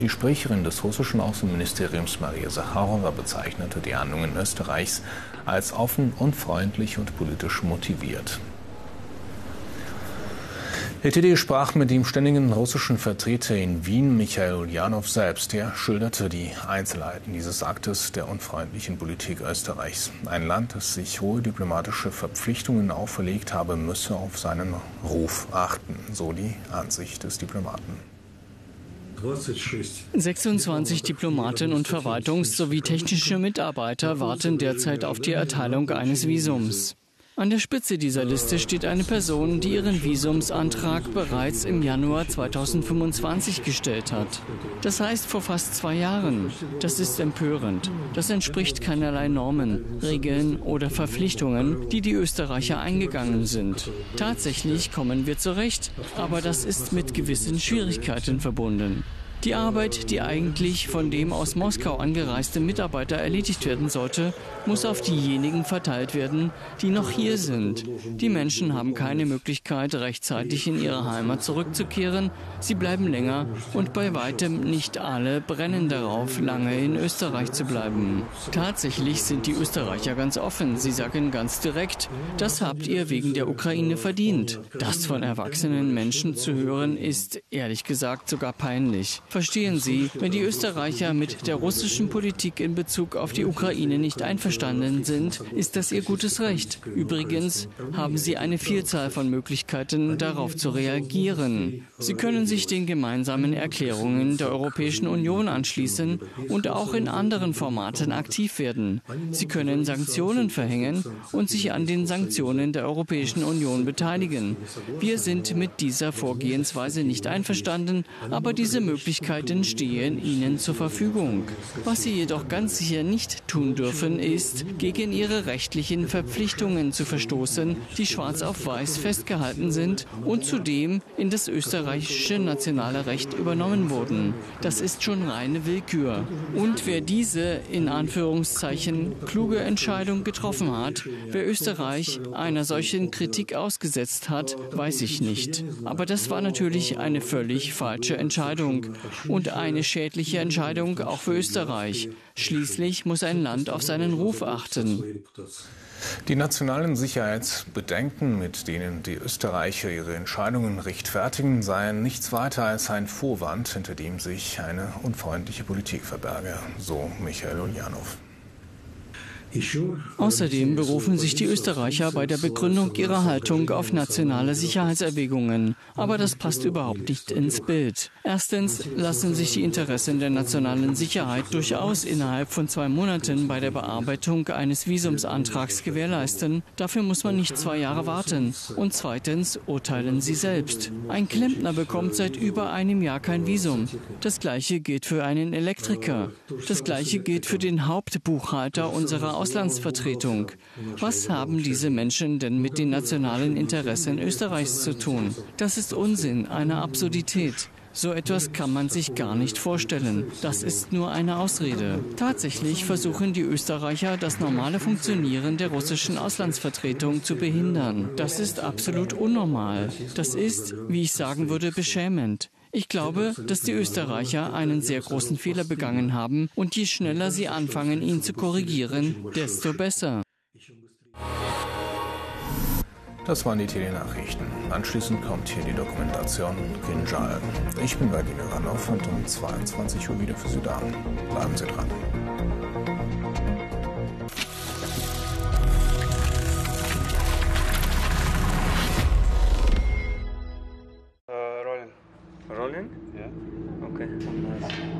Die Sprecherin des russischen Außenministeriums Maria Sacharowa bezeichnete die Handlungen Österreichs als offen und freundlich und politisch motiviert. RTD sprach mit dem ständigen russischen Vertreter in Wien, Michail Uljanov, selbst. Er schilderte die Einzelheiten dieses Aktes der unfreundlichen Politik Österreichs. Ein Land, das sich hohe diplomatische Verpflichtungen auferlegt habe, müsse auf seinen Ruf achten, so die Ansicht des Diplomaten. 26 Diplomaten und Verwaltungs- sowie technische Mitarbeiter warten derzeit auf die Erteilung eines Visums. An der Spitze dieser Liste steht eine Person, die ihren Visumsantrag bereits im Januar 2025 gestellt hat. Das heißt vor fast 2 Jahren. Das ist empörend. Das entspricht keinerlei Normen, Regeln oder Verpflichtungen, die die Österreicher eingegangen sind. Tatsächlich kommen wir zurecht, aber das ist mit gewissen Schwierigkeiten verbunden. Die Arbeit, die eigentlich von dem aus Moskau angereisten Mitarbeiter erledigt werden sollte, muss auf diejenigen verteilt werden, die noch hier sind. Die Menschen haben keine Möglichkeit, rechtzeitig in ihre Heimat zurückzukehren. Sie bleiben länger und bei weitem nicht alle brennen darauf, lange in Österreich zu bleiben. Tatsächlich sind die Österreicher ganz offen. Sie sagen ganz direkt, das habt ihr wegen der Ukraine verdient. Das von erwachsenen Menschen zu hören, ist ehrlich gesagt sogar peinlich. Verstehen Sie, wenn die Österreicher mit der russischen Politik in Bezug auf die Ukraine nicht einverstanden sind, ist das ihr gutes Recht. Übrigens haben sie eine Vielzahl von Möglichkeiten, darauf zu reagieren. Sie können sich den gemeinsamen Erklärungen der Europäischen Union anschließen und auch in anderen Formaten aktiv werden. Sie können Sanktionen verhängen und sich an den Sanktionen der Europäischen Union beteiligen. Wir sind mit dieser Vorgehensweise nicht einverstanden, aber diese Möglichkeiten stehen ihnen zur Verfügung. Was sie jedoch ganz sicher nicht tun dürfen, ist, gegen ihre rechtlichen Verpflichtungen zu verstoßen, die schwarz auf weiß festgehalten sind und zudem in das österreichische nationale Recht übernommen wurden. Das ist schon reine Willkür. Und wer diese, in Anführungszeichen, kluge Entscheidung getroffen hat, wer Österreich einer solchen Kritik ausgesetzt hat, weiß ich nicht. Aber das war natürlich eine völlig falsche Entscheidung. Und eine schädliche Entscheidung auch für Österreich. Schließlich muss ein Land auf seinen Ruf achten. Die nationalen Sicherheitsbedenken, mit denen die Österreicher ihre Entscheidungen rechtfertigen, seien nichts weiter als ein Vorwand, hinter dem sich eine unfreundliche Politik verberge, so Michail Uljanov. Außerdem berufen sich die Österreicher bei der Begründung ihrer Haltung auf nationale Sicherheitserwägungen. Aber das passt überhaupt nicht ins Bild. Erstens lassen sich die Interessen der nationalen Sicherheit durchaus innerhalb von 2 Monaten bei der Bearbeitung eines Visumsantrags gewährleisten. Dafür muss man nicht 2 Jahre warten. Und zweitens urteilen sie selbst. Ein Klempner bekommt seit über einem Jahr kein Visum. Das Gleiche gilt für einen Elektriker. Das Gleiche gilt für den Hauptbuchhalter unserer Auslandsvertretung. Was haben diese Menschen denn mit den nationalen Interessen Österreichs zu tun? Das ist Unsinn, eine Absurdität. So etwas kann man sich gar nicht vorstellen. Das ist nur eine Ausrede. Tatsächlich versuchen die Österreicher, das normale Funktionieren der russischen Auslandsvertretung zu behindern. Das ist absolut unnormal. Das ist, wie ich sagen würde, beschämend. Ich glaube, dass die Österreicher einen sehr großen Fehler begangen haben und je schneller sie anfangen, ihn zu korrigieren, desto besser. Das waren die Telenachrichten. Anschließend kommt hier die Dokumentation Kinjal. Ich bin Vladimir Ranov und um 22 Uhr wieder für Sie da. Bleiben Sie dran. Rolling? Yeah. Okay.